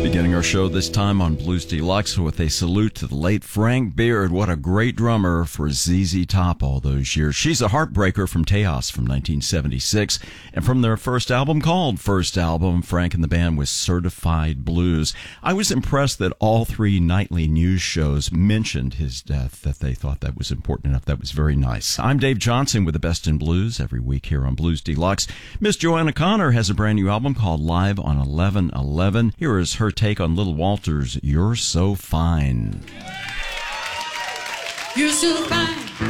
Beginning our show this time on Blues Deluxe with a salute to the late Frank Beard. What a great drummer for ZZ Top all those years. She's a Heartbreaker from Tejas from 1976. And from their first album called First Album, Frank and the band was Certified Blues. I was impressed that all three nightly news shows mentioned his death, that they thought that was important enough. That was very nice. I'm Dave Johnson with the Best in Blues every week here on Blues Deluxe. Miss Joanna Connor has a brand new album called Live on 11/11. Here is her take on Little Walter's You're So Fine. You're so fine.